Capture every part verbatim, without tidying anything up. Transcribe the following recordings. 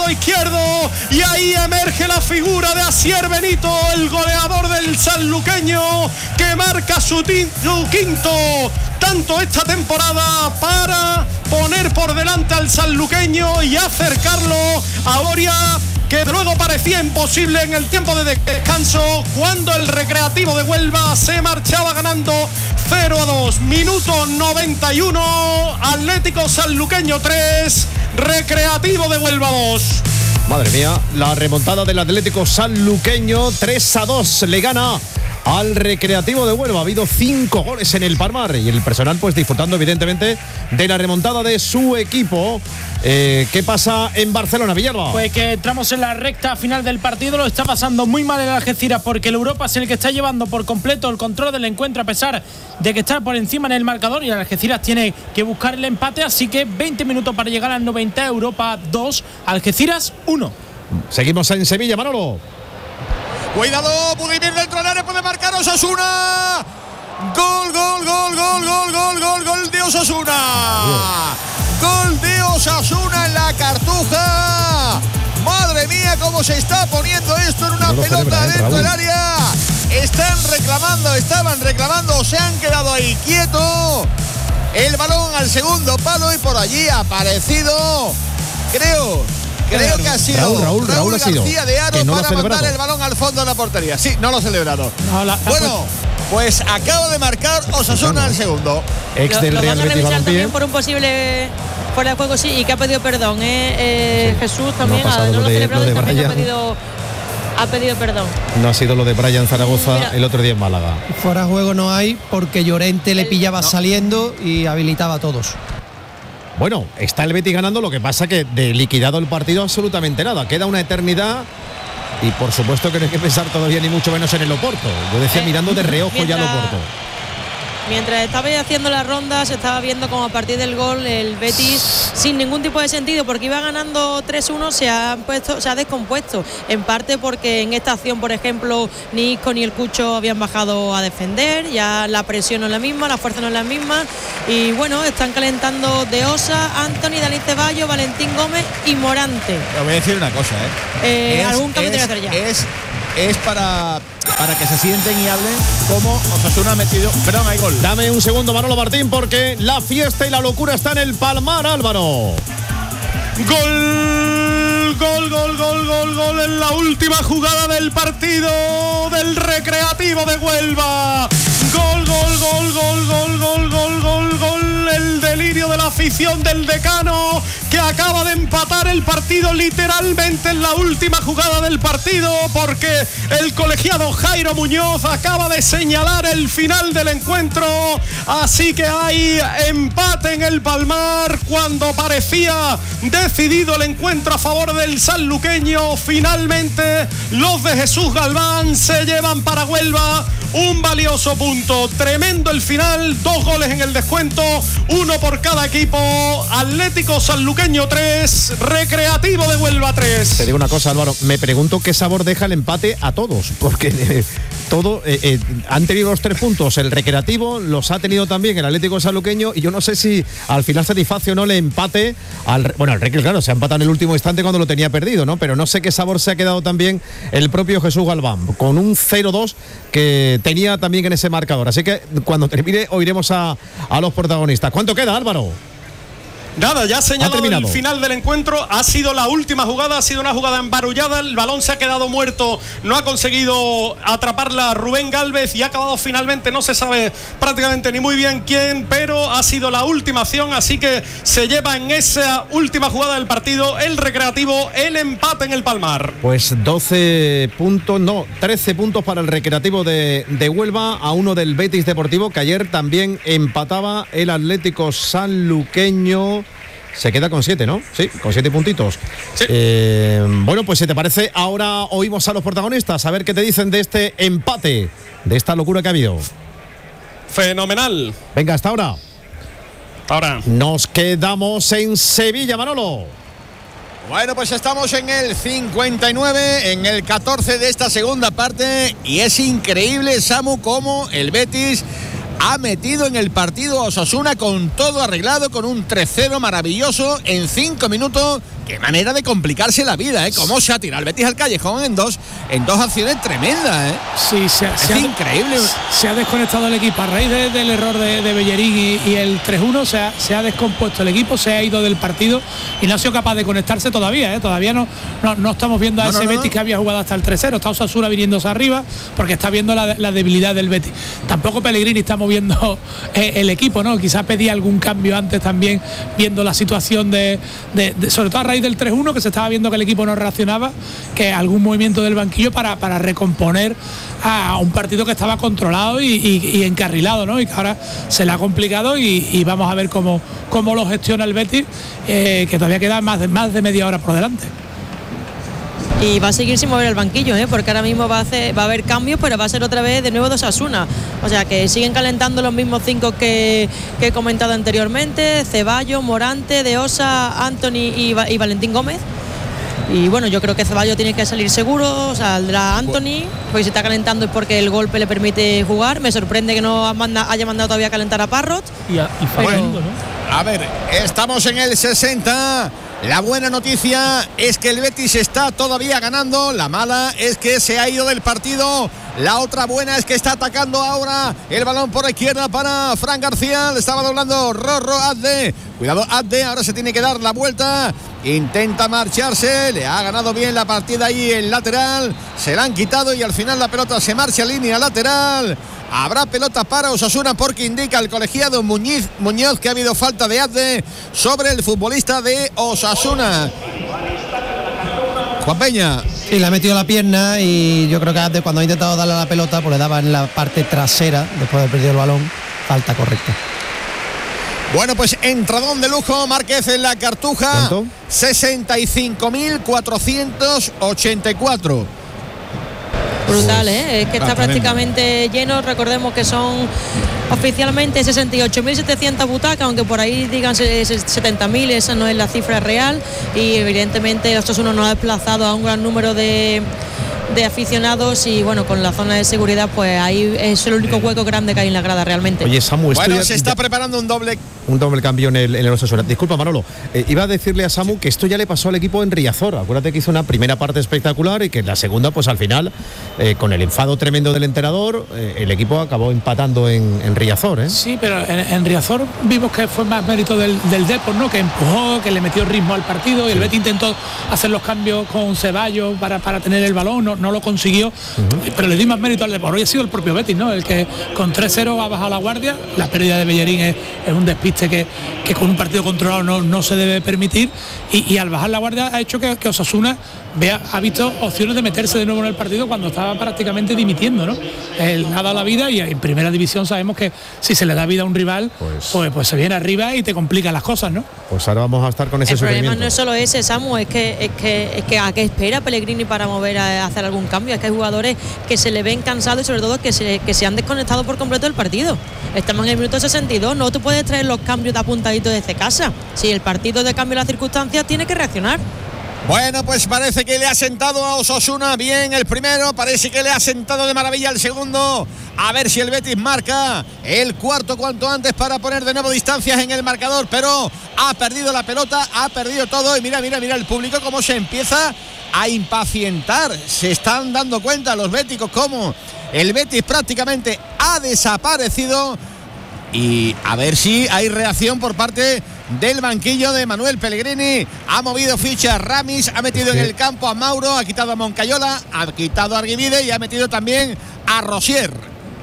costado izquierdo y ahí emerge la figura de Asier Benito, el goleador del sanluqueño, que marca su, t- su quinto tanto esta temporada para poner por delante al sanluqueño y acercarlo a Oria, que luego parecía imposible en el tiempo de descanso cuando el Recreativo de Huelva se marchaba ganando cero a dos. Minuto noventa y uno, Atlético Sanluqueño tres, Recreativo de Huelva dos. Madre mía, la remontada del Atlético Sanluqueño, tres a dos, le gana al Recreativo de Huelva. Ha habido cinco goles en el Palmar y el personal pues disfrutando evidentemente de la remontada de su equipo. Eh, ¿Qué pasa en Barcelona, Villalba? Pues que entramos en la recta final del partido. Lo está pasando muy mal el Algeciras porque el Europa es el que está llevando por completo el control del encuentro a pesar de que está por encima en el marcador, y el Algeciras tiene que buscar el empate, así que veinte minutos para llegar al noventa. Europa dos, Algeciras uno. Seguimos en Sevilla, Manolo. Cuidado, Budimir dentro del área, puede marcar Osasuna. Gol, gol, gol, gol, gol, gol, gol, gol de Osasuna. Gol de Osasuna en la Cartuja. Madre mía, cómo se está poniendo esto en una no pelota celebra, ¿eh, dentro del área. Están reclamando, estaban reclamando, se han quedado ahí quietos. El balón al segundo palo y por allí ha aparecido, creo, creo que ha sido Raúl, Raúl, Raúl, Raúl García de Aro no para mandar el balón al fondo de la portería. Sí, no lo ha celebrado. No, la, bueno, pues acaba de marcar Osasuna al segundo. Ex lo, del lo Real van a Betis revisar Balompié. también por un posible fuera de juego, sí, y que ha pedido perdón, ¿eh? eh sí. Jesús también no ha, ha, no lo lo de, ha celebrado lo y también Brian. ha pedido, ha pedido perdón. No ha sido lo de Brian Zaragoza Mira, el otro día en Málaga. Fuera de juego no hay porque Llorente le pillaba no. saliendo y habilitaba a todos. Bueno, está el Betis ganando, lo que pasa que de liquidado el partido absolutamente nada. Queda una eternidad y por supuesto que no hay que pensar todavía ni mucho menos en el Oporto. Yo decía eh, mirando de reojo mientras, ya el Oporto. Mientras estaba haciendo la ronda se estaba viendo como a partir del gol el Betis sin ningún tipo de sentido, porque iba ganando tres uno, se ha puesto, se ha descompuesto, en parte porque en esta acción, por ejemplo, ni Isco ni el Cucho habían bajado a defender, ya la presión no es la misma, la fuerza no es la misma, y bueno, están calentando De Osa, Anthony, Dani Ceballos, Valentín Gómez y Morante. Te voy a decir una cosa, ¿eh? eh es, algún cambio es, tiene que hacer ya. Es, es para, para que se sienten y hablen cómo Osasuna ha metido. Perdón, hay gol. Dame un segundo, Manolo Martín, porque la fiesta y la locura está en el Palmar, Álvaro. Gol, gol, gol, gol, gol, gol en la última jugada del partido del Recreativo de Huelva. Gol, gol, gol, gol, gol, gol, gol, gol, gol. El delirio de la afición del Decano, que acaba de empatar el partido literalmente en la última jugada del partido, porque el colegiado Jairo Muñoz acaba de señalar el final del encuentro. Así que hay empate en el Palmar cuando parecía decidido el encuentro a favor del sanluqueño. Finalmente los de Jesús Galván se llevan para Huelva un valioso punto. Tremendo el final, dos goles en el descuento, uno por cada equipo. Atlético Sanluqueño tres, Recreativo de Huelva tres. Te digo una cosa, Álvaro, me pregunto qué sabor deja el empate a todos, porque eh, todo eh, eh, han tenido los tres puntos el Recreativo, los ha tenido también el Atlético Sanluqueño, y yo no sé si al final satisface o no el empate al, bueno, el Recre, claro, se ha empatado en el último instante cuando lo tenía perdido, ¿no? Pero no sé qué sabor se ha quedado también el propio Jesús Galván, con un cero dos que tenía también en ese marcador. Así que cuando termine oiremos a, a los protagonistas. ¿Cuánto queda, Álvaro? Nada, ya ha señalado el final del encuentro. Ha sido la última jugada, ha sido una jugada embarullada. El balón se ha quedado muerto, no ha conseguido atraparla Rubén Gálvez y ha acabado finalmente, no se sabe prácticamente ni muy bien quién, pero ha sido la última acción. Así que se lleva en esa última jugada del partido el Recreativo el empate en el Palmar. Pues doce puntos, no, trece puntos para el Recreativo de, de Huelva, a uno del Betis Deportivo, que ayer también empataba el Atlético Sanluqueño. Se queda con siete, ¿no? Sí, con siete puntitos. Sí. Eh, bueno, pues si te parece, ahora oímos a los protagonistas, a ver qué te dicen de este empate, de esta locura que ha habido. Fenomenal. Venga, hasta ahora. Ahora. Nos quedamos en Sevilla, Manolo. Bueno, pues estamos en el cincuenta y nueve, en el catorce de esta segunda parte, y es increíble, Samu, cómo el Betis ha metido en el partido a Osasuna con todo arreglado, con un tres cero maravilloso. En cinco minutos qué manera de complicarse la vida, ¿eh? Cómo se ha tirado el Betis al callejón en dos, en dos acciones tremendas, ¿eh? Sí, se, es se increíble. Ha, se ha desconectado el equipo a raíz de, del error de, de Bellerín y, y el tres uno, se ha, se ha descompuesto el equipo, se ha ido del partido y no ha sido capaz de conectarse todavía, ¿eh? Todavía no, no, no estamos viendo a no, ese no, no. Betis que había jugado hasta el tres cero, está Osasuna viniéndose arriba porque está viendo la, la debilidad del Betis. Tampoco Pellegrini está moviendo eh, el equipo, ¿no? Quizás pedía algún cambio antes también, viendo la situación de, de, de sobre todo a raíz del tres uno, que se estaba viendo que el equipo no reaccionaba, que algún movimiento del banquillo para, para recomponer a un partido que estaba controlado y, y, y encarrilado, ¿no? Y que ahora se le ha complicado y, y vamos a ver cómo, cómo lo gestiona el Betis, eh, que todavía queda más de, más de media hora por delante. Y va a seguir sin mover el banquillo, ¿eh? Porque ahora mismo va a, hacer, va a haber cambios, pero va a ser otra vez de nuevo de Osasuna. O sea que siguen calentando los mismos cinco que, que he comentado anteriormente: Ceballos, Morante, De Osa, Anthony y, y Valentín Gómez. Y bueno, yo creo que Ceballos tiene que salir seguro, saldrá Anthony, porque si está calentando es porque el golpe le permite jugar. Me sorprende que no manda, haya mandado todavía a calentar a Parrot. Y, a, y Facundo, ¿no? A ver, estamos en el sesenta. La buena noticia es que el Betis está todavía ganando. La mala es que se ha ido del partido. La otra buena es que está atacando ahora el balón por la izquierda para Fran García. Le estaba doblando Rorro Adde. Cuidado Adde, ahora se tiene que dar la vuelta. Intenta marcharse. Le ha ganado bien la partida ahí el lateral. Se la han quitado y al final la pelota se marcha a línea lateral. Habrá pelota para Osasuna porque indica el colegiado Muñiz, Muñoz que ha habido falta de Adde sobre el futbolista de Osasuna. Juan Peña. Sí, le ha metido la pierna y yo creo que Adde, cuando ha intentado darle a la pelota, pues le daba en la parte trasera después de haber perdido el balón. Falta correcta. Bueno, pues entradón de lujo, Márquez en la Cartuja. ¿Cuánto? sesenta y cinco mil cuatrocientos ochenta y cuatro. Brutal, ¿eh? Es que está Ah, prácticamente lleno. Recordemos que son oficialmente sesenta y ocho mil setecientas butacas, aunque por ahí digan setenta mil, esa no es la cifra real. Y evidentemente Osasuna nos ha desplazado a un gran número de, de aficionados y bueno, con la zona de seguridad, pues ahí es el único hueco grande que hay en la grada realmente. Oye, Samu, esto Bueno, ya, se está ya, preparando un doble. un doble cambio en el, en el Osasuna. Disculpa, Manolo, eh, iba a decirle a Samu que esto ya le pasó al equipo en Riazor. Acuérdate que hizo una primera parte espectacular y que en la segunda, pues al final, eh, con el enfado tremendo del entrenador, eh, el equipo acabó empatando en, en Riazor, ¿eh? Sí, pero en, en Riazor vimos que fue más mérito del, del Depor, ¿no? Que empujó, que le metió ritmo al partido y el Betis intentó hacer los cambios con Ceballos para, para tener el balón, no, no lo consiguió, uh-huh. Pero le di más mérito al Depor. Hoy ha sido el propio Betis, ¿no? El que con tres cero ha bajado la guardia. La pérdida de Bellerín es, es un despiste que, que con un partido controlado no, no se debe permitir y, y al bajar la guardia ha hecho que, que Osasuna vea, ha visto opciones de meterse de nuevo en el partido cuando estaba prácticamente dimitiendo, ¿no? Él ha dado la vida y en primera división sabemos que si se le da vida a un rival, pues, pues, pues se viene arriba y te complica las cosas, ¿no? Pues ahora vamos a estar con ese el sufrimiento. problema no es solo ese, Samu, es que, es que, es que a qué espera Pellegrini para mover a, a hacer algún cambio. Es que hay jugadores que se le ven cansados y sobre todo que se, que se han desconectado por completo del partido. Estamos en el minuto sesenta y dos, no te puedes traer los cambios de apuntadito desde casa. Si el partido de cambio de las circunstancias tiene que reaccionar. Bueno, pues parece que le ha sentado a Osasuna bien el primero, parece que le ha sentado de maravilla el segundo. A ver si el Betis marca el cuarto cuanto antes para poner de nuevo distancias en el marcador, pero ha perdido la pelota, ha perdido todo y mira, mira, mira el público cómo se empieza a impacientar. Se están dando cuenta los béticos cómo el Betis prácticamente ha desaparecido. Y a ver si hay reacción por parte del banquillo de Manuel Pellegrini. Ha movido ficha a Ramis, ha metido es que... en el campo a Mauro, ha quitado a Moncayola, ha quitado a Arguivide y ha metido también a Rosier.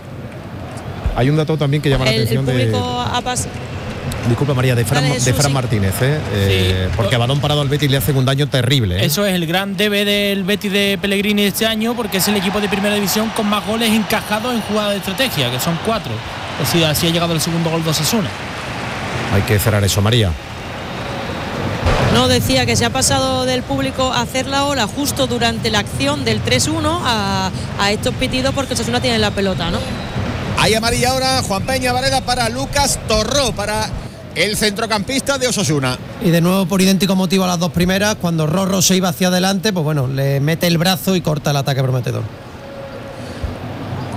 Hay un dato también que llama el, la atención el público de... ha pas... Disculpa, María, de Fran, Jesús, de Fran sí. Martínez, ¿eh? Eh, Sí. porque a balón parado al Betis le hacen un daño terrible, ¿eh? Eso es el gran debe del Betis de Pellegrini este año, porque es el equipo de primera división con más goles encajados en jugada de estrategia, que son cuatro. Es decir, así ha llegado el segundo gol de Osasuna. Hay que cerrar eso, María. No, decía que se ha pasado del público a hacer la ola justo durante la acción del tres uno a, a estos pitidos porque Osasuna tiene la pelota, ¿no? Hay amarilla ahora, Juan Peña Varela para Lucas Torró, para el centrocampista de Osasuna. Y de nuevo por idéntico motivo a las dos primeras, cuando Rorro se iba hacia adelante, pues bueno, le mete el brazo y corta el ataque prometedor.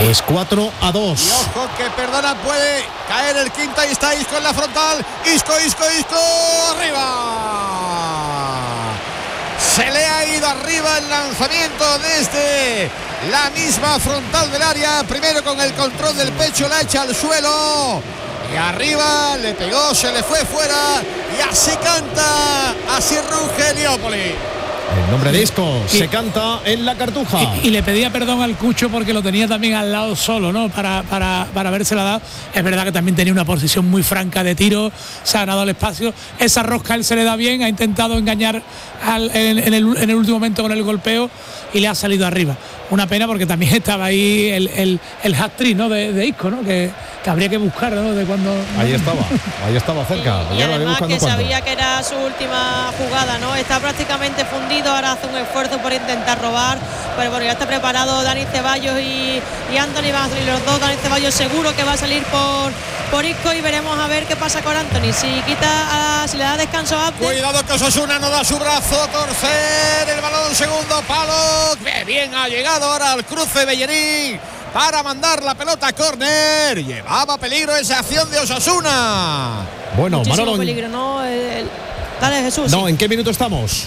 Es cuatro a dos. Y ojo que perdona, puede caer el quinto. Ahí está Isco en la frontal. Isco, Isco, Isco. Arriba. Se le ha ido arriba el lanzamiento desde la misma frontal del área. Primero con el control del pecho, la echa al suelo. Y arriba le pegó, se le fue fuera. Y así canta, así ruge Heliópolis. El nombre de Isco y, se canta en la Cartuja. Y, y le pedía perdón al Cucho porque lo tenía también al lado solo, ¿no? Para, para, para habérsela dado. Es verdad que también tenía una posición muy franca de tiro, se ha ganado el espacio. Esa rosca él se le da bien, ha intentado engañar al, en, en, el, en el último momento con el golpeo y le ha salido arriba. Una pena porque también estaba ahí el, el, el hat-trick, ¿no? de, de Isco, ¿no? Que, que habría que buscar, ¿no? De cuando. Ahí estaba, ahí estaba cerca. Y, y ya además que cuánto. sabía que era su última jugada, ¿no? Está prácticamente fundido, ahora hace un esfuerzo por intentar robar, pero bueno, ya está preparado Dani Ceballos y, y Anthony, van a salir los dos. Dani Ceballos seguro que va a salir por, por Isco y veremos a ver qué pasa con Anthony. Si quita, a, si le da descanso a Abde. Cuidado que Osasuna no da su brazo, torcer el balón, segundo palo. Qué bien ha llegado ahora al cruce Bellerín para mandar la pelota a córner. Llevaba peligro esa acción de Osasuna. Bueno, muchísimo Manolo, peligro, ¿no? El, dale, Jesús. No, sí. ¿en qué minuto estamos?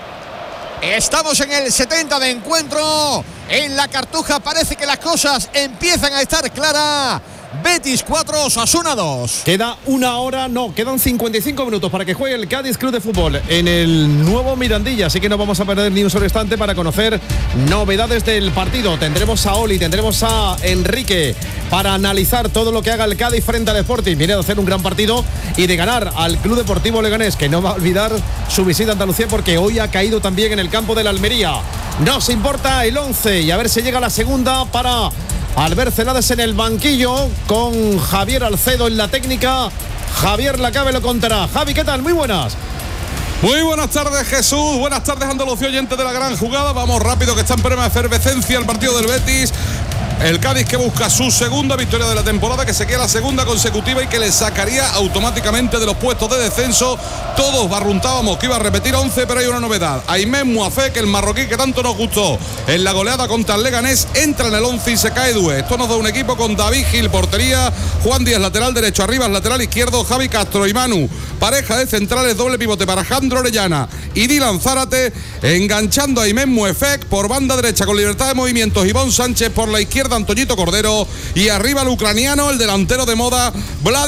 Estamos en el setenta de encuentro. En la Cartuja parece que las cosas empiezan a estar claras. Betis cuatro, Osasuna dos. Queda una hora, no, quedan cincuenta y cinco minutos para que juegue el Cádiz Club de Fútbol en el nuevo Mirandilla, así que no vamos a perder ni un solo instante para conocer novedades del partido. Tendremos a Oli, tendremos a Enrique para analizar todo lo que haga el Cádiz frente al Sporting. Viene de hacer un gran partido y de ganar al Club Deportivo Leganés, que no va a olvidar su visita a Andalucía porque hoy ha caído también en el campo de la Almería. Nos importa el once y a ver si llega la segunda para Albert Celades en el banquillo con Javier Alcedo en la técnica. Javier Lacabe lo contará. Javi, ¿qué tal? Muy buenas. Muy buenas tardes, Jesús. Buenas tardes, Andalucía, oyentes de la gran jugada. Vamos rápido, que está en plena efervescencia el partido del Betis. El Cádiz que busca su segunda victoria de la temporada, que se queda la segunda consecutiva y que le sacaría automáticamente de los puestos de descenso. Todos barruntábamos que iba a repetir once, pero hay una novedad. Aymen Mouafé, que el marroquí que tanto nos gustó en la goleada contra el Leganés, entra en el once y se cae Dué. Esto nos da un equipo con David Gil, portería, Juan Díaz, lateral derecho, Arribas, lateral izquierdo, Javi Castro y Manu. Pareja de centrales, doble pivote para Jandro Orellana y Dylan Zárate, enganchando a Aymen Mouafé por banda derecha con libertad de movimientos, Ivón Sánchez por la izquierda, Antoñito Cordero, y arriba el ucraniano, el delantero de moda, Vlad